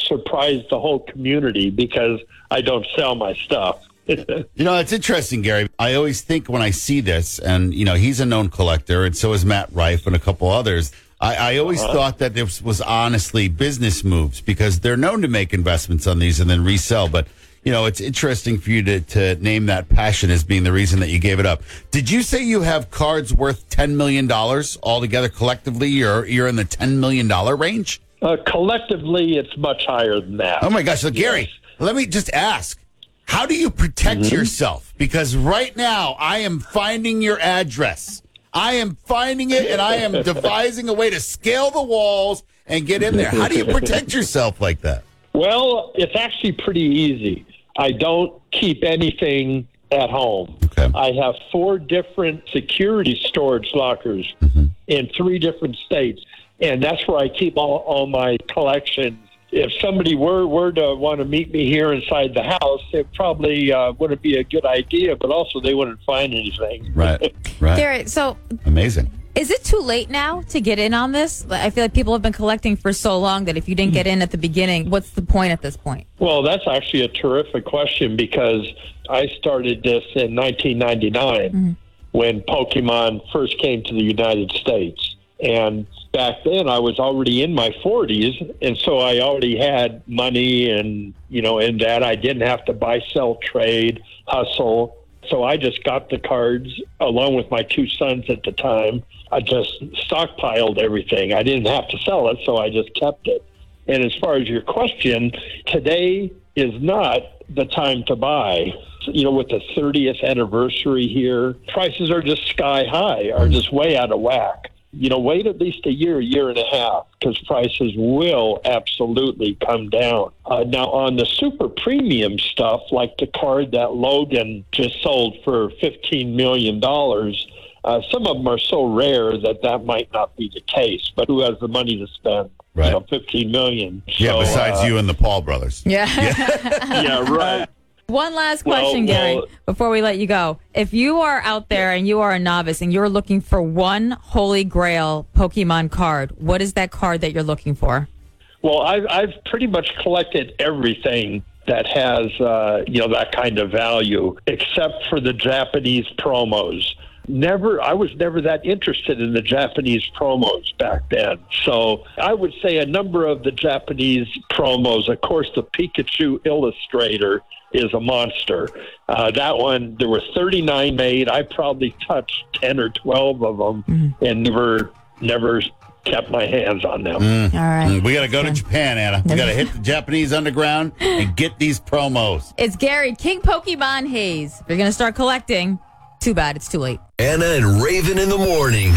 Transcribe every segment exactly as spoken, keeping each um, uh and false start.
surprise the whole community because I don't sell my stuff. You know, it's interesting, Gary. I always think when I see this, and, you know, he's a known collector, and so is Matt Rife and a couple others. I, I always uh-huh. thought that this was honestly business moves because they're known to make investments on these and then resell. But, you know, it's interesting for you to, to name that passion as being the reason that you gave it up. Did you say you have cards worth ten million dollars altogether collectively? You're, you're in the ten million dollars range? Uh, collectively, it's much higher than that. Oh, my gosh. So, Gary, yes. Let me just ask. How do you protect mm-hmm. yourself? Because right now, I am finding your address. I am finding it, and I am devising a way to scale the walls and get in there. How do you protect yourself like that? Well, it's actually pretty easy. I don't keep anything at home. Okay. I have four different security storage lockers mm-hmm. in three different states, and that's where I keep all, all my collections. If somebody were, were to want to meet me here inside the house, it probably uh, wouldn't be a good idea, but also they wouldn't find anything. Right, right. Garrett, so amazing. Is it too late now to get in on this? I feel like people have been collecting for so long that if you didn't get in at the beginning, what's the point at this point? Well, that's actually a terrific question because I started this in nineteen ninety-nine mm-hmm. when Pokemon first came to the United States. And back then I was already in my forties, and so I already had money and, you know, in that I didn't have to buy, sell, trade, hustle. So I just got the cards along with my two sons at the time. I just stockpiled everything. I didn't have to sell it, so I just kept it. And as far as your question, today is not the time to buy. You know, with the thirtieth anniversary here, prices are just sky high, are just way out of whack. You know, wait at least a year, year and a half, because prices will absolutely come down. Uh, now, on the super premium stuff, like the card that Logan just sold for fifteen million dollars, uh, some of them are so rare that that might not be the case. But who has the money to spend? Right. You know, fifteen million dollars. Yeah, so, besides uh, you and the Paul brothers. Yeah. Yeah, yeah right. One last question, well, Gary, well, before we let you go. If you are out there and you are a novice and you're looking for one holy grail Pokemon card, what is that card that you're looking for? Well, I've, I've pretty much collected everything that has, uh, you know, that kind of value, except for the Japanese promos. Never, I was never that interested in the Japanese promos back then. So I would say a number of the Japanese promos, of course, the Pikachu Illustrator is a monster. Uh, that one, there were thirty-nine made. I probably touched ten or twelve of them mm-hmm. and never, never kept my hands on them. Mm. All right. Mm. We got to go to Japan, Anna. We got to hit the Japanese underground and get these promos. It's Gary, King Pokemon Hayes. If you're going to start collecting, too bad. It's too late. Anna and Raven in the morning.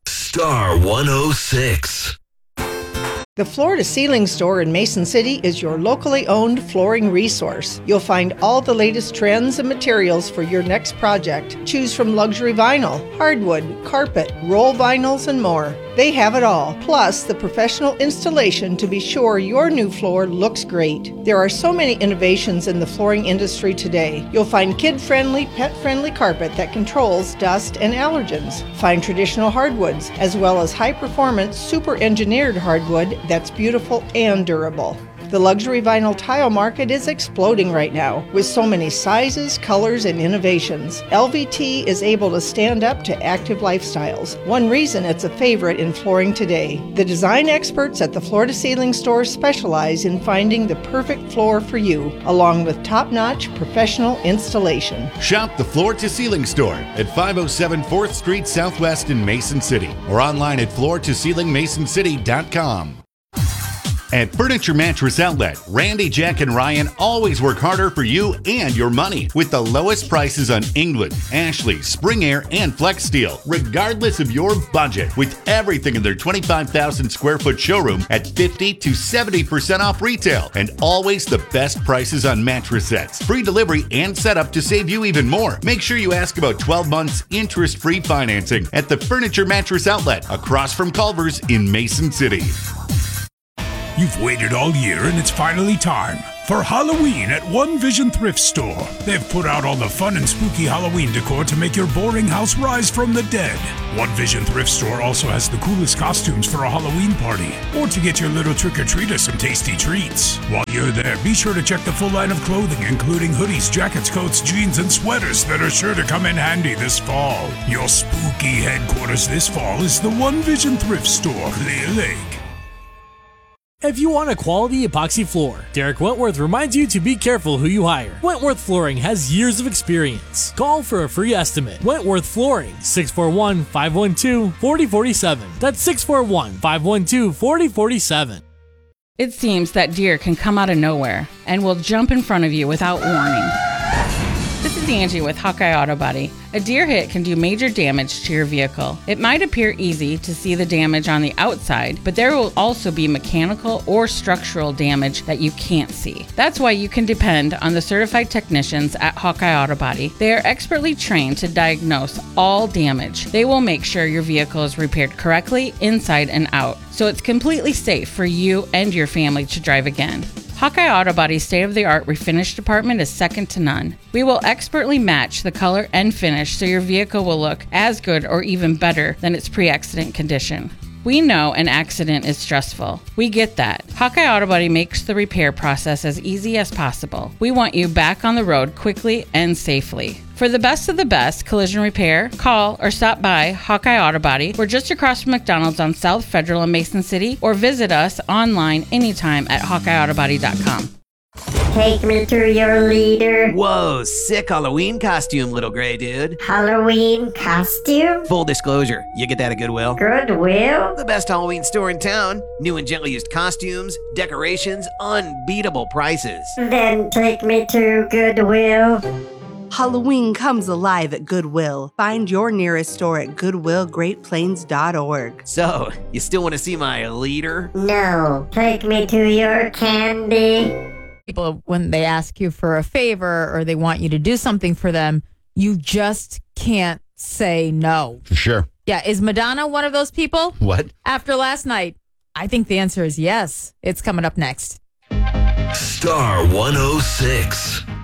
Star one oh six. The Floor to Ceiling Store in Mason City is your locally owned flooring resource. You'll find all the latest trends and materials for your next project. Choose from luxury vinyl, hardwood, carpet, roll vinyls, and more. They have it all, plus the professional installation to be sure your new floor looks great. There are so many innovations in the flooring industry today. You'll find kid-friendly, pet-friendly carpet that controls dust and allergens. Find traditional hardwoods, as well as high-performance, super-engineered hardwood that's beautiful and durable. The luxury vinyl tile market is exploding right now with so many sizes, colors, and innovations. L V T is able to stand up to active lifestyles. One reason it's a favorite in flooring today. The design experts at the Floor to Ceiling Store specialize in finding the perfect floor for you, along with top-notch professional installation. Shop the Floor to Ceiling Store at five oh seven fourth Street Southwest in Mason City or online at floor to ceiling mason city dot com. At Furniture Mattress Outlet, Randy, Jack, and Ryan always work harder for you and your money with the lowest prices on England, Ashley, Spring Air, and Flex Steel, regardless of your budget, with everything in their twenty-five thousand square foot showroom at fifty to seventy percent off retail, and always the best prices on mattress sets, free delivery, and setup to save you even more. Make sure you ask about twelve months interest-free financing at the Furniture Mattress Outlet across from Culver's in Mason City. You've waited all year and it's finally time for Halloween at One Vision Thrift Store. They've put out all the fun and spooky Halloween decor to make your boring house rise from the dead. One Vision Thrift Store also has the coolest costumes for a Halloween party or to get your little trick-or-treater some tasty treats. While you're there, be sure to check the full line of clothing, including hoodies, jackets, coats, jeans, and sweaters that are sure to come in handy this fall. Your spooky headquarters this fall is the One Vision Thrift Store, Clear Lake. If you want a quality epoxy floor, Derek Wentworth reminds you to be careful who you hire. Wentworth Flooring has years of experience. Call for a free estimate. Wentworth Flooring, six four one, five one two, four zero four seven. That's six four one, five one two, four zero four seven. It seems that deer can come out of nowhere and will jump in front of you without warning. This is Angie with Hawkeye Auto Body. A deer hit can do major damage to your vehicle. It might appear easy to see the damage on the outside, but there will also be mechanical or structural damage that you can't see. That's why you can depend on the certified technicians at Hawkeye Auto Body. They are expertly trained to diagnose all damage. They will make sure your vehicle is repaired correctly inside and out, so it's completely safe for you and your family to drive again. Hawkeye Auto Body's state-of-the-art refinish department is second to none. We will expertly match the color and finish so your vehicle will look as good or even better than its pre-accident condition. We know an accident is stressful. We get that. Hawkeye Auto Body makes the repair process as easy as possible. We want you back on the road quickly and safely. For the best of the best collision repair, call or stop by Hawkeye Auto Body. We're just across from McDonald's on South Federal in Mason City, or visit us online anytime at hawkeye auto body dot com. Take me to your leader. Whoa, sick Halloween costume, little gray dude. Halloween costume? Full disclosure, you get that at Goodwill. Goodwill? The best Halloween store in town. New and gently used costumes, decorations, unbeatable prices. Then take me to Goodwill. Halloween comes alive at Goodwill. Find your nearest store at goodwill great plains dot org. So, you still want to see my leader? No, take me to your candy. People, when they ask you for a favor or they want you to do something for them, you just can't say no. For sure. Yeah. Is Madonna one of those people? What? After last night, I think the answer is yes. It's coming up next. Star one oh six.